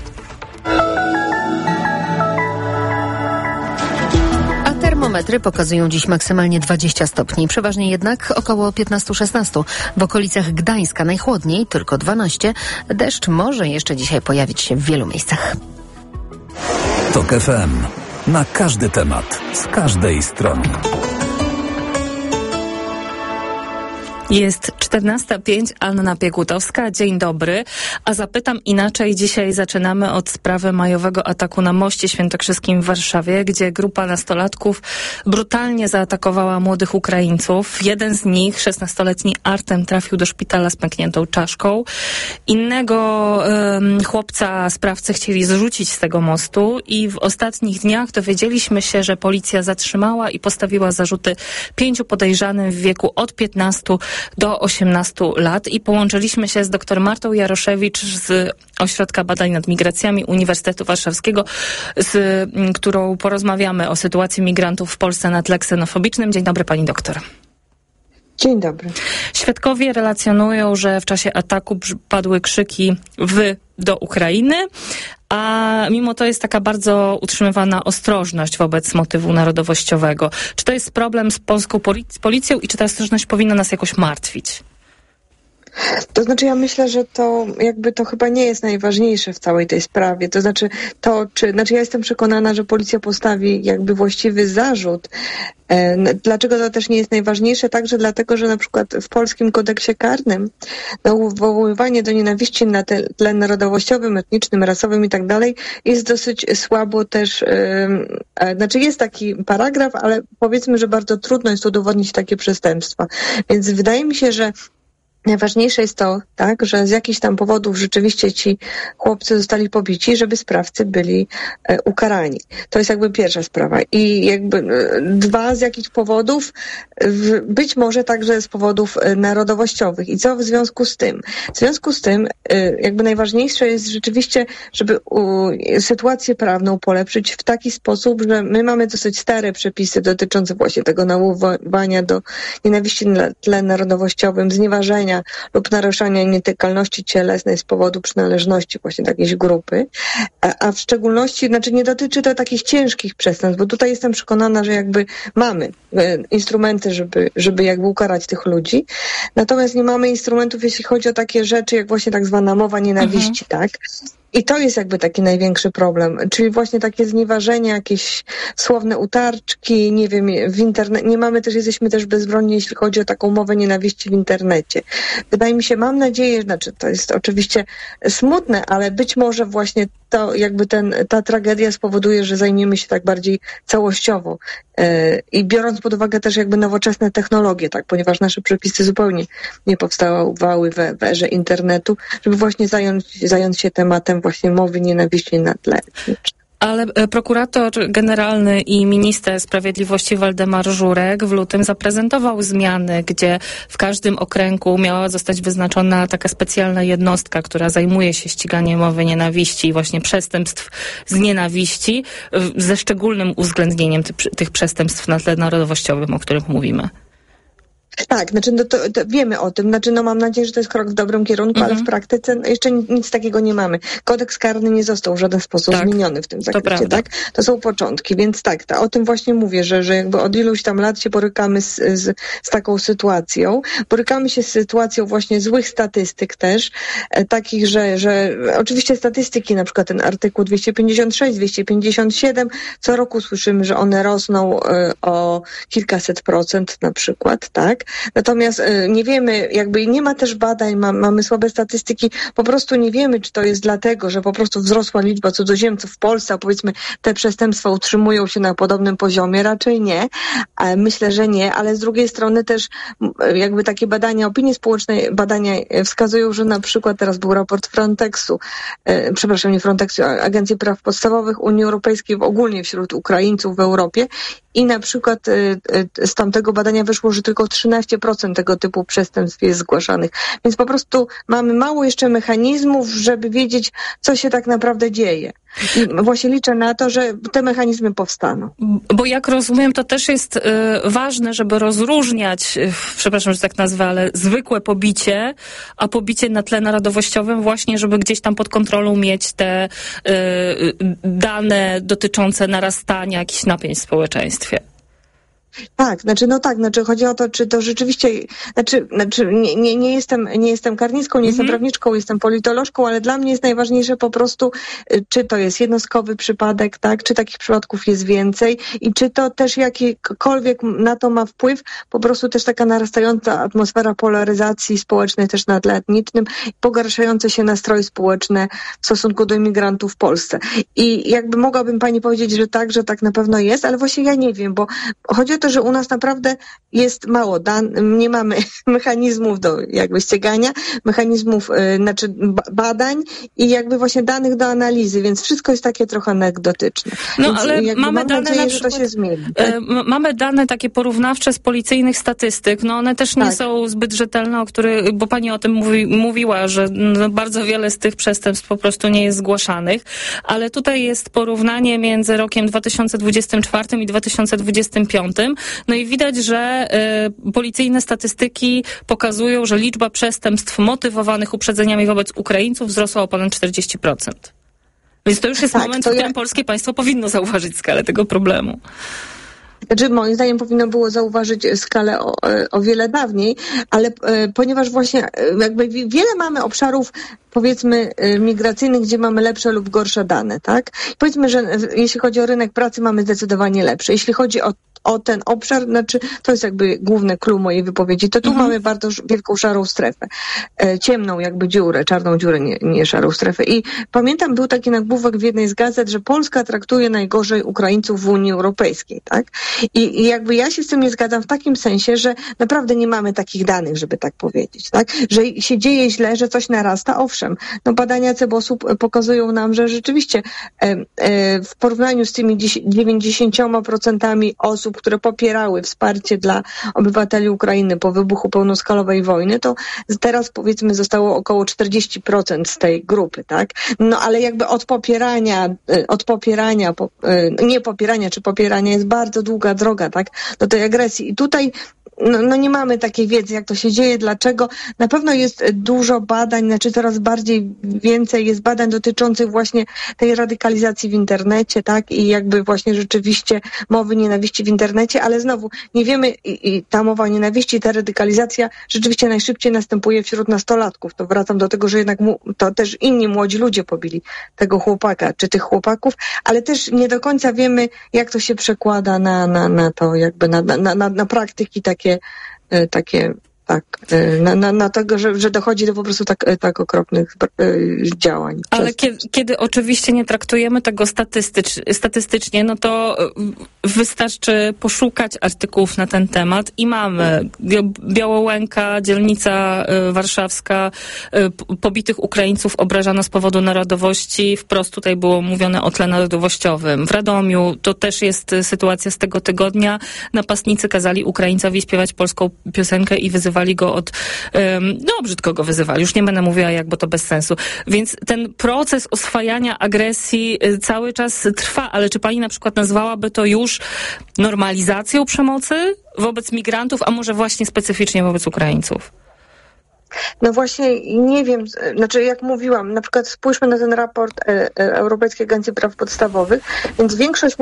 Termometry pokazują dziś maksymalnie 20 stopni, przeważnie jednak około 15-16. W okolicach Gdańska najchłodniej, tylko 12. Deszcz może jeszcze dzisiaj pojawić się w wielu miejscach. TOG FM. Na każdy temat, z każdej strony. Jest 14:05, Anna Piekutowska. Dzień dobry. A zapytam inaczej. Dzisiaj zaczynamy od sprawy majowego ataku na Moście Świętokrzyskim w Warszawie, gdzie grupa nastolatków brutalnie zaatakowała młodych Ukraińców. Jeden z nich, 16-letni Artem, trafił do szpitala z pękniętą czaszką. Innego chłopca sprawcy chcieli zrzucić z tego mostu i w ostatnich dniach dowiedzieliśmy się, że policja zatrzymała i postawiła zarzuty 5 podejrzanym w wieku od 15 do 18 lat i połączyliśmy się z dr Martą Jaroszewicz z Ośrodka Badań nad Migracjami Uniwersytetu Warszawskiego, z którą porozmawiamy o sytuacji migrantów w Polsce na tle ksenofobicznym. Dzień dobry, pani doktor. Dzień dobry. Świadkowie relacjonują, że w czasie ataku padły krzyki do Ukrainy, a mimo to jest taka bardzo utrzymywana ostrożność wobec motywu narodowościowego. Czy to jest problem z polską policją i czy ta ostrożność powinna nas jakoś martwić? To znaczy ja myślę, że to chyba nie jest najważniejsze w całej tej sprawie. To znaczy ja jestem przekonana, że policja postawi jakby właściwy zarzut. Dlaczego to też nie jest najważniejsze? Także dlatego, że na przykład w polskim kodeksie karnym nawoływanie do nienawiści na tle narodowościowym, etnicznym, rasowym i tak dalej jest dosyć słabo też, jest taki paragraf, ale powiedzmy, że bardzo trudno jest udowodnić takie przestępstwa. Więc wydaje mi się, że najważniejsze jest to, tak, że z jakichś tam powodów rzeczywiście ci chłopcy zostali pobici, żeby sprawcy byli ukarani. To jest jakby pierwsza sprawa. I jakby dwa, z jakich powodów, być może także z powodów narodowościowych. I co w związku z tym? W związku z tym jakby najważniejsze jest rzeczywiście, żeby sytuację prawną polepszyć w taki sposób, że my mamy dosyć stare przepisy dotyczące właśnie tego nawoływania do nienawiści na tle narodowościowym, znieważenia lub naruszania nietykalności cielesnej z powodu przynależności właśnie do jakiejś grupy, a w szczególności, nie dotyczy to takich ciężkich przestępstw, bo tutaj jestem przekonana, że jakby mamy instrumenty, żeby jakby ukarać tych ludzi, natomiast nie mamy instrumentów, jeśli chodzi o takie rzeczy, jak właśnie tak zwana mowa nienawiści, tak? I to jest jakby taki największy problem, czyli właśnie takie znieważenie, jakieś słowne utarczki, nie wiem, w internecie. Jesteśmy też bezbronni, jeśli chodzi o taką mowę nienawiści w internecie. Wydaje mi się, mam nadzieję, to jest oczywiście smutne, ale być może właśnie to jakby ta tragedia spowoduje, że zajmiemy się tak bardziej całościowo i biorąc pod uwagę też jakby nowoczesne technologie, tak, ponieważ nasze przepisy zupełnie nie powstawały w erze internetu, żeby właśnie zająć się tematem właśnie mowy nienawiści na tle etnicznym. Ale prokurator generalny i minister sprawiedliwości Waldemar Żurek w lutym zaprezentował zmiany, gdzie w każdym okręgu miała zostać wyznaczona taka specjalna jednostka, która zajmuje się ściganiem mowy nienawiści i właśnie przestępstw z nienawiści, ze szczególnym uwzględnieniem tych przestępstw na tle narodowościowym, o których mówimy. Tak, to wiemy o tym, mam nadzieję, że to jest krok w dobrym kierunku, ale w praktyce jeszcze nic takiego nie mamy. Kodeks karny nie został w żaden sposób zmieniony w tym zakresie, tak? To są początki, więc o tym właśnie mówię, że jakby od iluś tam lat się borykamy z taką sytuacją. Borykamy się z sytuacją właśnie złych statystyk też, takich, że oczywiście statystyki, na przykład ten artykuł 256, 257, co roku słyszymy, że one rosną o kilkaset procent na przykład, tak? Natomiast nie wiemy, jakby nie ma też badań, mamy słabe statystyki, po prostu nie wiemy, czy to jest dlatego, że po prostu wzrosła liczba cudzoziemców w Polsce, a powiedzmy te przestępstwa utrzymują się na podobnym poziomie, raczej nie. Myślę, że nie, ale z drugiej strony też jakby takie badania opinii społecznej, wskazują, że na przykład teraz był raport Frontexu, nie Frontexu, Agencji Praw Podstawowych Unii Europejskiej, ogólnie wśród Ukraińców w Europie i na przykład z tamtego badania wyszło, że tylko 13% tego typu przestępstw jest zgłaszanych. Więc po prostu mamy mało jeszcze mechanizmów, żeby wiedzieć, co się tak naprawdę dzieje. I właśnie liczę na to, że te mechanizmy powstaną. Bo jak rozumiem, to też jest ważne, żeby rozróżniać, przepraszam, że tak nazwę, ale zwykłe pobicie, a pobicie na tle narodowościowym właśnie, żeby gdzieś tam pod kontrolą mieć te dane dotyczące narastania jakichś napięć w społeczeństwie. chodzi o to, czy to rzeczywiście, nie jestem karnistką, nie jestem prawniczką, jestem politolożką, ale dla mnie jest najważniejsze po prostu, czy to jest jednostkowy przypadek, tak, czy takich przypadków jest więcej i czy to też jakikolwiek na to ma wpływ, po prostu też taka narastająca atmosfera polaryzacji społecznej też na tle etnicznym, pogarszające się nastroje społeczne w stosunku do imigrantów w Polsce. I jakby mogłabym pani powiedzieć, że tak na pewno jest, ale właśnie ja nie wiem, bo chodzi o to, że u nas naprawdę jest mało nie mamy mechanizmów do jakby ścigania, mechanizmów, badań i jakby właśnie danych do analizy, więc wszystko jest takie trochę anegdotyczne. No więc ale mamy dane nadzieję, na przykład, że to się zmieni. Mamy dane takie porównawcze z policyjnych statystyk, no one też nie są zbyt rzetelne, bo pani o tym mówiła, że bardzo wiele z tych przestępstw po prostu nie jest zgłaszanych, ale tutaj jest porównanie między rokiem 2024 i 2025, no i widać, że policyjne statystyki pokazują, że liczba przestępstw motywowanych uprzedzeniami wobec Ukraińców wzrosła o ponad 40%. Więc to już jest moment, w którym polskie państwo powinno zauważyć skalę tego problemu. Moim zdaniem powinno było zauważyć skalę o wiele dawniej, ale ponieważ właśnie jakby wiele mamy obszarów, powiedzmy, migracyjnych, gdzie mamy lepsze lub gorsze dane, tak? Powiedzmy, że jeśli chodzi o rynek pracy, mamy zdecydowanie lepsze. Jeśli chodzi o ten obszar, to jest jakby główne clue mojej wypowiedzi, to tu mamy bardzo wielką szarą strefę. Ciemną jakby dziurę, czarną dziurę, nie szarą strefę. I pamiętam, był taki nagłówek w jednej z gazet, że Polska traktuje najgorzej Ukraińców w Unii Europejskiej, tak? I jakby ja się z tym nie zgadzam w takim sensie, że naprawdę nie mamy takich danych, żeby tak powiedzieć, tak? Że się dzieje źle, że coś narasta, owszem. Badania CBOS-u pokazują nam, że rzeczywiście w porównaniu z tymi 90% osób, które popierały wsparcie dla obywateli Ukrainy po wybuchu pełnoskalowej wojny, to teraz powiedzmy zostało około 40% z tej grupy, tak? No ale jakby od popierania jest bardzo długa droga, tak? Do tej agresji. I tutaj nie mamy takiej wiedzy, jak to się dzieje, dlaczego. Na pewno jest dużo badań, coraz więcej jest badań dotyczących właśnie tej radykalizacji w internecie, tak? I jakby właśnie rzeczywiście mowy nienawiści w internecie, ale znowu nie wiemy, i ta mowa nienawiści, ta radykalizacja rzeczywiście najszybciej następuje wśród nastolatków. To wracam do tego, że jednak to też inni młodzi ludzie pobili tego chłopaka, czy tych chłopaków, ale też nie do końca wiemy, jak to się przekłada na to, jakby na praktyki takie, na tego, że dochodzi do po prostu tak okropnych działań. Ale kiedy oczywiście nie traktujemy tego statystycznie, no to wystarczy poszukać artykułów na ten temat i mamy Białołęka, dzielnica warszawska, pobitych Ukraińców obrażano z powodu narodowości, wprost tutaj było mówione o tle narodowościowym. W Radomiu to też jest sytuacja z tego tygodnia. Napastnicy kazali Ukraińcowi śpiewać polską piosenkę i wyzywali go brzydko go wyzywali. Już nie będę mówiła jak, bo to bez sensu. Więc ten proces oswajania agresji cały czas trwa, ale czy pani na przykład nazwałaby to już normalizacją przemocy wobec migrantów, a może właśnie specyficznie wobec Ukraińców? No właśnie nie wiem, jak mówiłam, na przykład spójrzmy na ten raport Europejskiej Agencji Praw Podstawowych, więc większość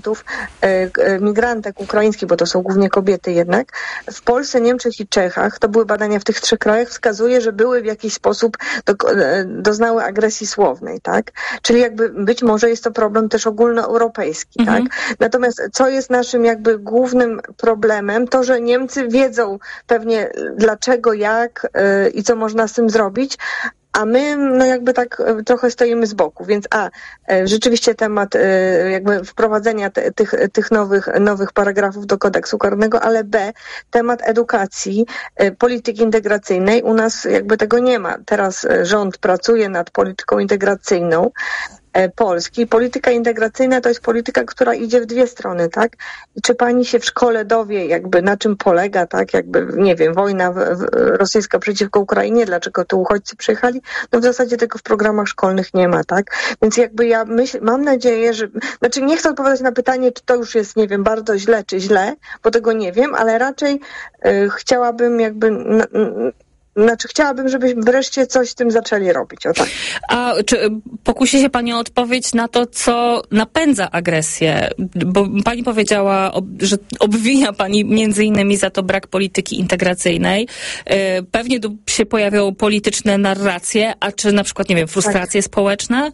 migrantek ukraińskich, bo to są głównie kobiety jednak, w Polsce, Niemczech i Czechach, to były badania w tych 3 krajach, wskazuje, że były w jakiś sposób doznały agresji słownej, tak? Czyli jakby być może jest to problem też ogólnoeuropejski, tak? Natomiast co jest naszym jakby głównym problemem, to, że Niemcy wiedzą pewnie dlaczego, jak i co można z tym zrobić, a my jakby tak trochę stoimy z boku, więc rzeczywiście temat jakby wprowadzenia tych nowych paragrafów do kodeksu karnego, ale temat edukacji, polityki integracyjnej. U nas jakby tego nie ma. Teraz rząd pracuje nad polityką integracyjną Polski. Polityka integracyjna to jest polityka, która idzie w 2 strony, tak? I czy pani się w szkole dowie, jakby na czym polega, tak? Jakby, nie wiem, wojna rosyjska przeciwko Ukrainie, dlaczego tu uchodźcy przyjechali? No w zasadzie tego w programach szkolnych nie ma, tak? Więc jakby ja mam nadzieję, że, nie chcę odpowiadać na pytanie, czy to już jest, nie wiem, bardzo źle, czy źle, bo tego nie wiem, ale raczej chciałabym jakby Znaczy chciałabym, żebyśmy wreszcie coś z tym zaczęli robić. O tak. A czy pokusi się pani o odpowiedź na to, co napędza agresję? Bo pani powiedziała, że obwinia pani między innymi za to brak polityki integracyjnej. Pewnie tu się pojawią polityczne narracje, a czy na przykład, nie wiem, frustracje społeczne?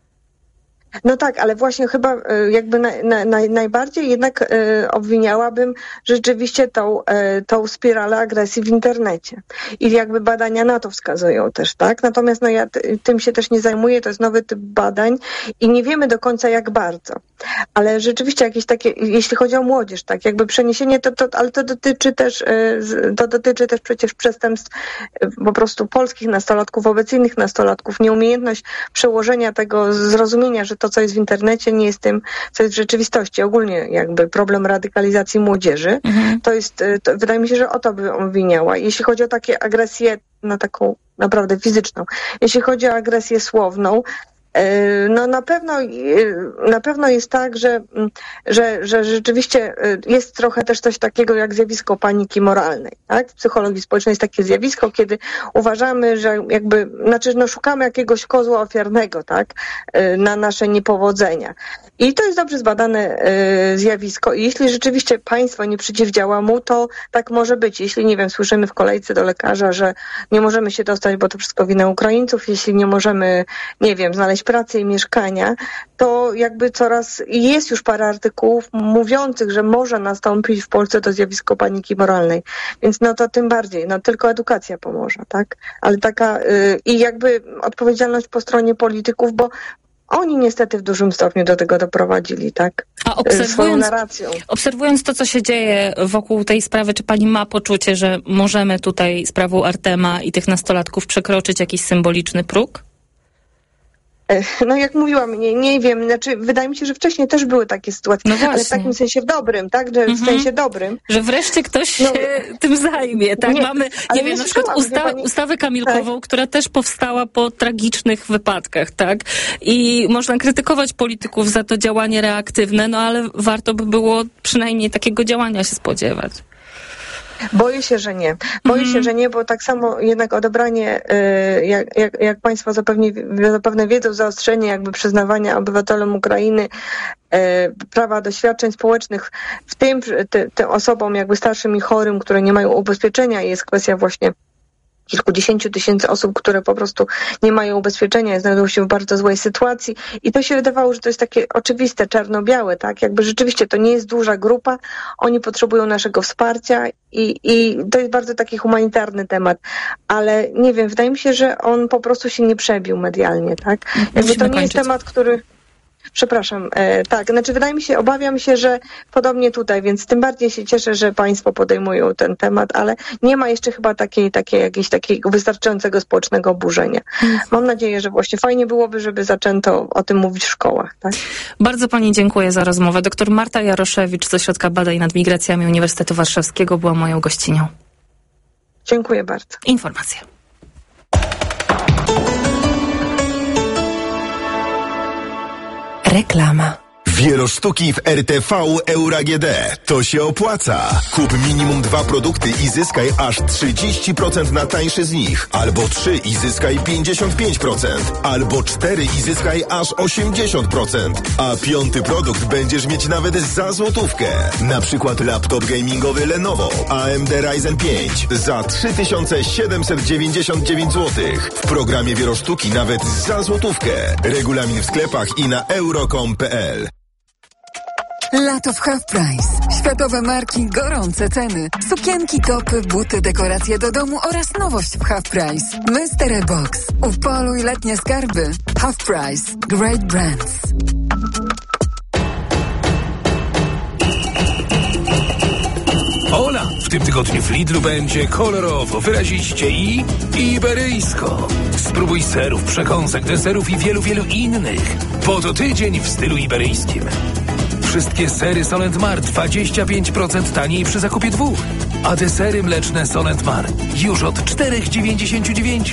No tak, ale właśnie chyba jakby najbardziej jednak obwiniałabym rzeczywiście tą spiralę agresji w internecie. I jakby badania na to wskazują też, tak? Natomiast ja tym się też nie zajmuję, to jest nowy typ badań i nie wiemy do końca jak bardzo. Ale rzeczywiście jakieś takie, jeśli chodzi o młodzież, tak, jakby przeniesienie, ale to dotyczy też przecież przestępstw po prostu polskich nastolatków wobec innych nastolatków. Nieumiejętność przełożenia tego zrozumienia, że to, co jest w internecie, nie jest tym, co jest w rzeczywistości. Ogólnie jakby problem radykalizacji młodzieży, wydaje mi się, że o to by obwiniała. Jeśli chodzi o takie agresję, taką naprawdę fizyczną, jeśli chodzi o agresję słowną, no na pewno jest tak, że rzeczywiście jest trochę też coś takiego jak zjawisko paniki moralnej, tak? W psychologii społecznej jest takie zjawisko, kiedy uważamy, że szukamy jakiegoś kozła ofiarnego, tak? Na nasze niepowodzenia. I to jest dobrze zbadane zjawisko i jeśli rzeczywiście państwo nie przeciwdziała mu, to tak może być. Jeśli, nie wiem, słyszymy w kolejce do lekarza, że nie możemy się dostać, bo to wszystko wina Ukraińców, jeśli nie możemy, nie wiem, znaleźć pracy i mieszkania, to jakby jest już parę artykułów mówiących, że może nastąpić w Polsce to zjawisko paniki moralnej. Więc to tym bardziej, tylko edukacja pomoże, tak? Ale i jakby odpowiedzialność po stronie polityków, bo oni niestety w dużym stopniu do tego doprowadzili, tak? A swoją narracją. Obserwując to, co się dzieje wokół tej sprawy, czy pani ma poczucie, że możemy tutaj sprawą Artema i tych nastolatków przekroczyć jakiś symboliczny próg? No jak mówiłam, nie wiem, wydaje mi się, że wcześniej też były takie sytuacje, ale w takim sensie dobrym, tak, że w sensie dobrym. Że wreszcie ktoś się tym zajmie, tak? Mamy, nie wiem, na przykład ustawę kamilkową, która też powstała po tragicznych wypadkach, tak? I można krytykować polityków za to działanie reaktywne, ale warto by było przynajmniej takiego działania się spodziewać. Boję się, że nie, bo tak samo jednak odebranie, jak Państwo zapewne wiedzą, zaostrzenie jakby przyznawania obywatelom Ukrainy prawa do świadczeń społecznych, w tym osobom jakby starszym i chorym, które nie mają ubezpieczenia, jest kwestia właśnie kilkudziesięciu tysięcy osób, które po prostu nie mają ubezpieczenia i znajdują się w bardzo złej sytuacji. I to się wydawało, że to jest takie oczywiste, czarno-białe, tak? Jakby rzeczywiście to nie jest duża grupa, oni potrzebują naszego wsparcia i to jest bardzo taki humanitarny temat. Ale nie wiem, wydaje mi się, że on po prostu się nie przebił medialnie, tak? Jakby to nie jest temat, który... Przepraszam, tak, obawiam się, że podobnie tutaj, więc tym bardziej się cieszę, że Państwo podejmują ten temat, ale nie ma jeszcze chyba jakiegoś takiego wystarczającego społecznego oburzenia. Mam nadzieję, że właśnie fajnie byłoby, żeby zaczęto o tym mówić w szkołach. Tak? Bardzo Pani dziękuję za rozmowę. Doktor Marta Jaroszewicz z Ośrodka Badań nad Migracjami Uniwersytetu Warszawskiego była moją gościnią. Dziękuję bardzo. Informacje. Reklama. Wielosztuki w RTV Euro AGD. To się opłaca. Kup minimum 2 produkty i zyskaj aż 30% na tańsze z nich. Albo 3 i zyskaj 55%. Albo 4 i zyskaj aż 80%. A 5. produkt będziesz mieć nawet za złotówkę. Na przykład laptop gamingowy Lenovo AMD Ryzen 5 za 3799 zł. W programie Wielosztuki nawet za złotówkę. Regulamin w sklepach i na euro.com.pl. Lato w Half Price. Światowe marki, gorące ceny. Sukienki, topy, buty, dekoracje do domu oraz nowość w Half Price. Mystery Box. Upoluj letnie skarby. Half Price. Great brands. Ola! W tym tygodniu w Lidlu będzie kolorowo, wyraziście i iberyjsko. Spróbuj serów, przekąsek, deserów i wielu, wielu innych. Bo to tydzień w stylu iberyjskim. Wszystkie sery Solent Mar 25% taniej przy zakupie 2. A desery mleczne Solent Mar już od 4,99.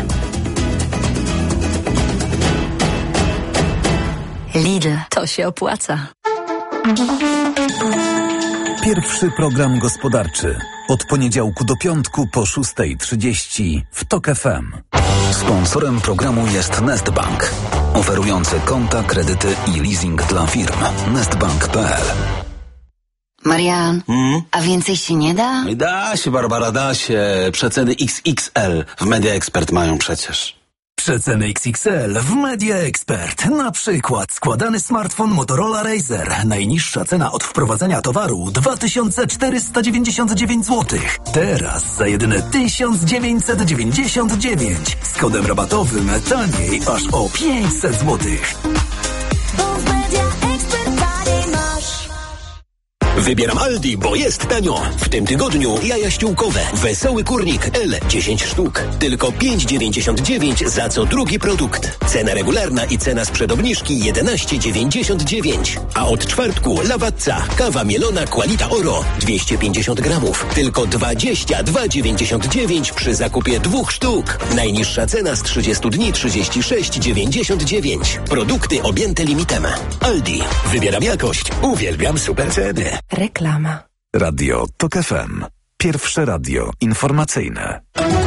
Lidl, to się opłaca. Pierwszy program gospodarczy. Od poniedziałku do piątku po 6:30 w TOK FM. Sponsorem programu jest Nestbank, oferujący konta, kredyty i leasing dla firm. Nestbank.pl. Marian, a więcej się nie da? Da się, Barbara, da się. Przeceny XXL w Media Expert mają przecież. Przeceny XXL w Media Expert. Na przykład składany smartfon Motorola Razr. Najniższa cena od wprowadzenia towaru 2499 zł. Teraz za jedyne 1999. Z kodem rabatowym taniej aż o 500 zł. Wybieram Aldi, bo jest tanio. W tym tygodniu jaja ściółkowe. Wesoły kurnik L 10 sztuk. Tylko 5,99 za co drugi produkt. Cena regularna i cena sprzed obniżki 11,99. A od czwartku Lawazza. Kawa mielona Qualita Oro 250 gramów. Tylko 22,99 przy zakupie 2 sztuk. Najniższa cena z 30 dni 36,99. Produkty objęte limitem. Aldi. Wybieram jakość. Uwielbiam super ceny. Reklama. Radio TOK FM. Pierwsze radio informacyjne.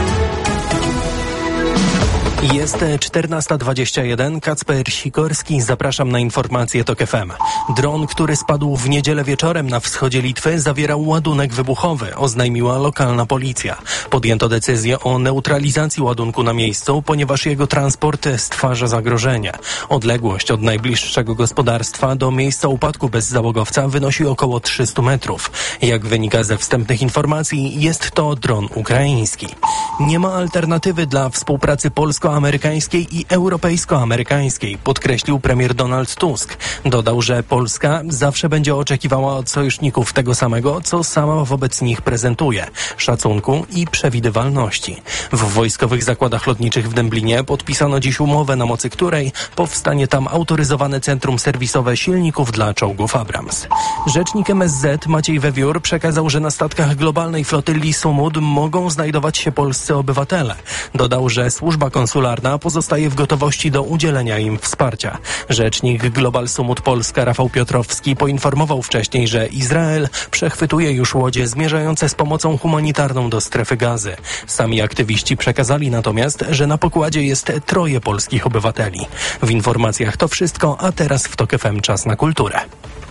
Jest 14:21. Kacper Sikorski. Zapraszam na informacje TOK FM. Dron, który spadł w niedzielę wieczorem na wschodzie Litwy, zawierał ładunek wybuchowy, oznajmiła lokalna policja. Podjęto decyzję o neutralizacji ładunku na miejscu, ponieważ jego transport stwarza zagrożenie. Odległość od najbliższego gospodarstwa do miejsca upadku bezzałogowca wynosi około 300 metrów. Jak wynika ze wstępnych informacji, jest to dron ukraiński. Nie ma alternatywy dla współpracy polsko-amerykańskiej i europejsko-amerykańskiej, podkreślił premier Donald Tusk. Dodał, że Polska zawsze będzie oczekiwała od sojuszników tego samego, co sama wobec nich prezentuje: szacunku i przewidywalności. W wojskowych zakładach lotniczych w Dęblinie podpisano dziś umowę, na mocy której powstanie tam autoryzowane centrum serwisowe silników dla czołgów Abrams. Rzecznik MSZ Maciej Wewiór przekazał, że na statkach globalnej flotyli Sumud mogą znajdować się polscy obywatele. Dodał, że służba konsularna pozostaje w gotowości do udzielenia im wsparcia. Rzecznik Global Sumud Polska Rafał Piotrowski poinformował wcześniej, że Izrael przechwytuje już łodzie zmierzające z pomocą humanitarną do strefy Gazy. Sami aktywiści przekazali natomiast, że na pokładzie jest 3 polskich obywateli. W informacjach to wszystko, a teraz w TOK FM czas na kulturę.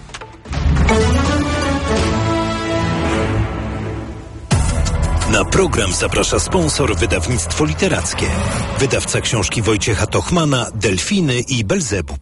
Na program zaprasza sponsor wydawnictwo literackie. Wydawca książki Wojciecha Tochmana, Delfiny i Belzebub.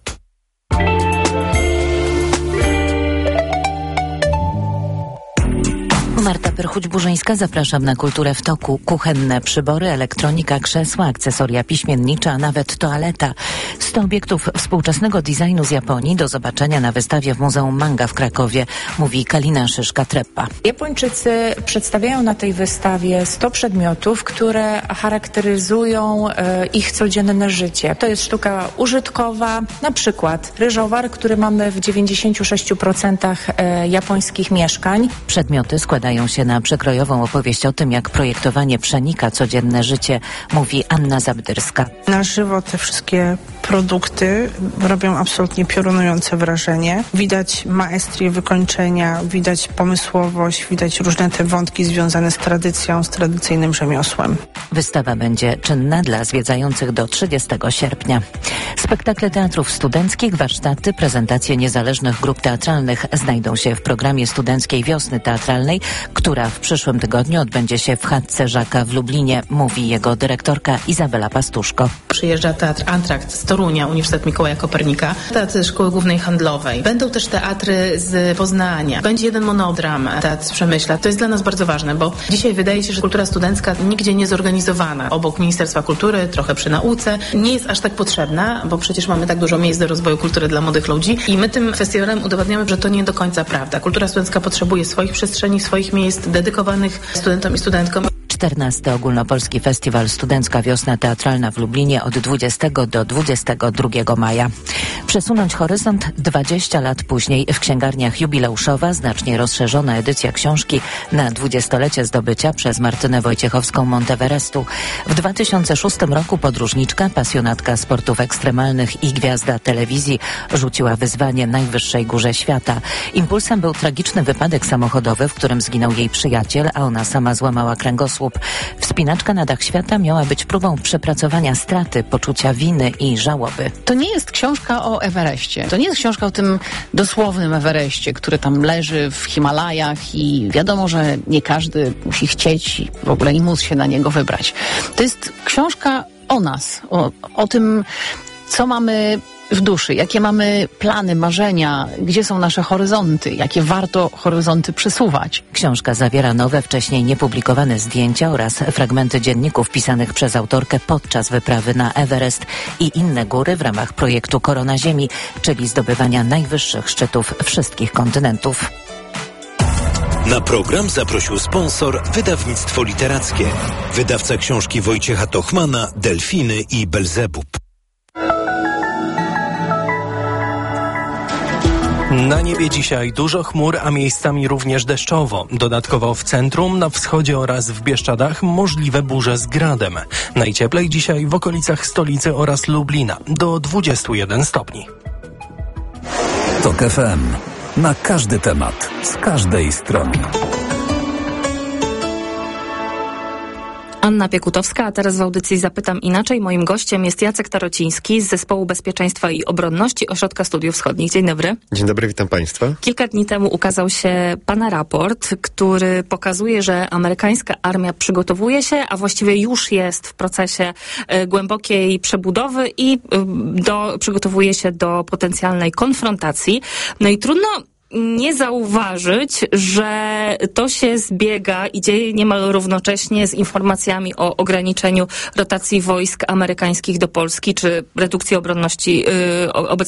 Marta Pyrchuć-Burzyńska, zapraszam na Kulturę w toku. Kuchenne przybory, elektronika, krzesła, akcesoria piśmiennicze, a nawet toaleta. 100 obiektów współczesnego designu z Japonii do zobaczenia na wystawie w Muzeum Manga w Krakowie, mówi Kalina Szyszka-Treppa. Japończycy przedstawiają na tej wystawie 100 przedmiotów, które charakteryzują ich codzienne życie. To jest sztuka użytkowa, na przykład ryżowar, który mamy w 96% japońskich mieszkań. Przedmioty składają się na przekrojową opowieść o tym, jak projektowanie przenika codzienne życie, mówi Anna Zabdyrska. Na żywo te wszystkie produkty robią absolutnie piorunujące wrażenie. Widać maestrię wykończenia, widać pomysłowość, widać różne te wątki związane z tradycją, z tradycyjnym rzemiosłem. Wystawa będzie czynna dla zwiedzających do 30 sierpnia. Spektakle teatrów studenckich, warsztaty, prezentacje niezależnych grup teatralnych znajdą się w programie Studenckiej Wiosny Teatralnej, która w przyszłym tygodniu odbędzie się w chatce Żaka w Lublinie, mówi jego dyrektorka Izabela Pastuszko. Przyjeżdża Teatr Antrakt z Torunia, Uniwersytet Mikołaja Kopernika, Teatr Szkoły Głównej Handlowej. Będą też teatry z Poznania. Będzie jeden monodram, Teatr z Przemyśla. To jest dla nas bardzo ważne, bo dzisiaj wydaje się, że kultura studencka nigdzie nie zorganizowana. Obok Ministerstwa Kultury, trochę przy nauce, nie jest aż tak potrzebna, bo przecież mamy tak dużo miejsc do rozwoju kultury dla młodych ludzi i my tym festiwalem udowadniamy, że to nie do końca prawda. Kultura studencka potrzebuje swoich przestrzeni, swoich miejsc dedykowanych studentom i studentkom. 14. Ogólnopolski Festiwal Studencka Wiosna Teatralna w Lublinie od 20 do 22 maja. Przesunąć horyzont 20 lat później w księgarniach jubileuszowa, znacznie rozszerzona edycja książki na 20-lecie zdobycia przez Martynę Wojciechowską Monteverestu. W 2006 roku podróżniczka, pasjonatka sportów ekstremalnych i gwiazda telewizji rzuciła wyzwanie najwyższej górze świata. Impulsem był tragiczny wypadek samochodowy, w którym zginął jej przyjaciel, a ona sama złamała kręgosłup. Wspinaczka na dach świata miała być próbą przepracowania straty, poczucia winy i żałoby. To nie jest książka o Everestie. To nie jest książka o tym dosłownym Everestie, który tam leży w Himalajach i wiadomo, że nie każdy musi chcieć i w ogóle i móc się na niego wybrać. To jest książka o nas, o tym, co mamy w duszy, jakie mamy plany, marzenia, gdzie są nasze horyzonty, jakie warto horyzonty przesuwać. Książka zawiera nowe, wcześniej niepublikowane zdjęcia oraz fragmenty dzienników pisanych przez autorkę podczas wyprawy na Everest i inne góry w ramach projektu Korona Ziemi, czyli zdobywania najwyższych szczytów wszystkich kontynentów. Na program zaprosił sponsor Wydawnictwo Literackie. Wydawca książki Wojciecha Tochmana, Delfiny i Belzebub. Na niebie dzisiaj dużo chmur, a miejscami również deszczowo. Dodatkowo w centrum, na wschodzie oraz w Bieszczadach możliwe burze z gradem. Najcieplej dzisiaj w okolicach stolicy oraz Lublina, do 21 stopni. TOK FM. Na każdy temat, z każdej strony. Anna Piekutowska, a teraz w audycji Zapytam Inaczej. Moim gościem jest Jacek Tarociński z Zespołu Bezpieczeństwa i Obronności Ośrodka Studiów Wschodnich. Dzień dobry. Dzień dobry, witam Państwa. Kilka dni temu ukazał się Pana raport, który pokazuje, że amerykańska armia przygotowuje się, a właściwie już jest w procesie głębokiej przebudowy i przygotowuje się do potencjalnej konfrontacji. No i trudno nie zauważyć, że to się zbiega i dzieje niemal równocześnie z informacjami o ograniczeniu rotacji wojsk amerykańskich do Polski, czy redukcji obecności